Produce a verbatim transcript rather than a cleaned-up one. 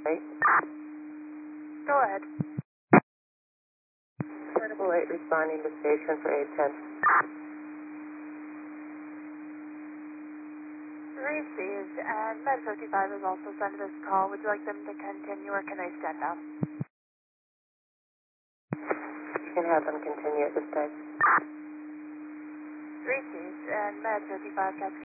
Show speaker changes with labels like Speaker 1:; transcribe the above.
Speaker 1: eight.
Speaker 2: Go ahead.
Speaker 1: Portable eight responding to station for eight ten.
Speaker 2: Received, and Med fifty-five is also sent this call. Would you like them to continue or can I stand down?
Speaker 1: You can have them continue at this time.
Speaker 2: Received, and Med fifty-five,